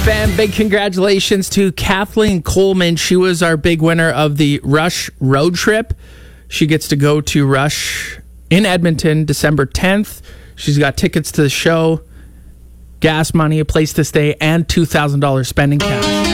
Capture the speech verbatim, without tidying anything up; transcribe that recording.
F M. Big congratulations to Kathleen Coleman. She was our big winner of the Rush road trip. She gets to go to Rush in Edmonton December tenth. She's got tickets to the show, gas money, a place to stay, and two thousand dollars spending cash.